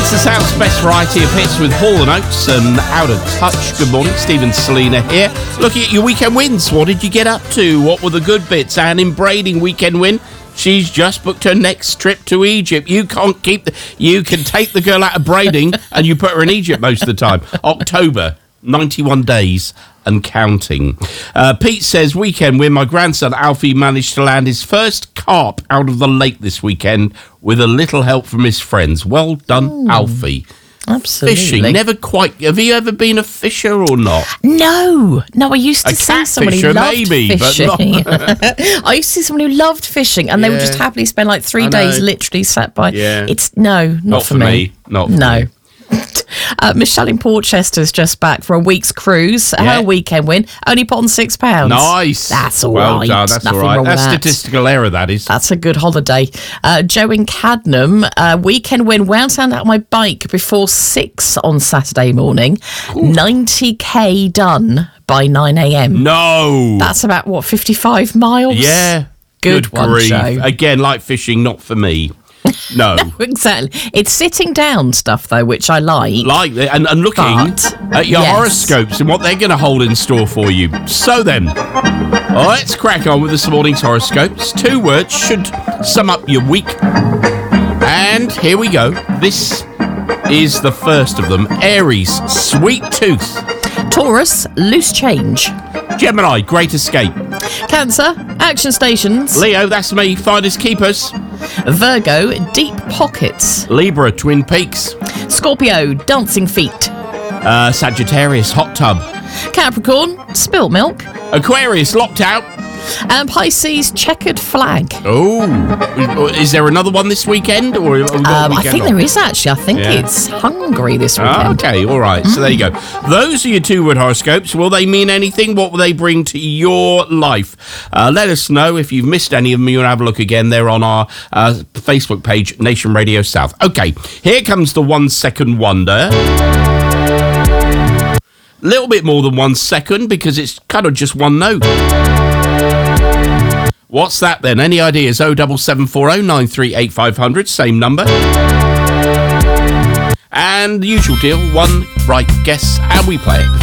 It's the South's best variety of hits with Hall & Oates and Out of Touch. Good morning, Stephen Selina here. Looking at your weekend wins. What did you get up to? What were the good bits? Anne in Brading, weekend win. She's just booked her next trip to Egypt. You can't you can take the girl out of Brading and you put her in Egypt most of the time. October, 91 days and counting. Pete says, weekend win. My grandson Alfie managed to land his first carp out of the lake this weekend with a little help from his friends. Well done, Alfie. Absolutely. Fishing, never quite. Have you ever been a fisher or not? No, I used to see someone who loved maybe, fishing. But not. I used to see someone who loved fishing, and they would just happily spend like 3 days literally sat by. Yeah. It's not for me. Not for me. Michelle in Porchester's just back for a week's cruise. Yeah. Her weekend win, only put on £6. Nice. That's all well right. Done. That's Nothing all right. wrong with That's that. statistical error, that is. That's a good holiday. Joe in Cadnam, weekend win, wound down out my bike before 6 on Saturday morning. 90k done by 9 a.m. No. That's about, 55 miles? Yeah. Good one, grief. Joe. Again, like fishing, not for me. No. Exactly. It's sitting down stuff, though, which I like. Like that, and looking at your horoscopes and what they're going to hold in store for you. So then, let's crack on with this morning's horoscopes. 2 words should sum up your week. And here we go. This is the first of them. Aries, sweet tooth. Taurus, loose change. Gemini, great escape. Cancer, action stations. Leo, that's me, finders keepers. Virgo, deep pockets. Libra, Twin Peaks. Scorpio, dancing feet. Sagittarius, hot tub. Capricorn, spilt milk. Aquarius, locked out. And Pisces, checkered flag. Oh, is there another one this weekend? Or I think there is actually. I think it's Hungary this weekend. Okay, all right. So there you go. Those are your 2-word horoscopes. Will they mean anything? What will they bring to your life? Let us know. If you've missed any of them, you want to have a look again. They're on our Facebook page, Nation Radio South. Okay, here comes the 1 second wonder. Little bit more than 1 second because it's kind of just one note. What's that then? Any ideas? 07740 938 500, same number. And the usual deal, 1 right guess, and we play it.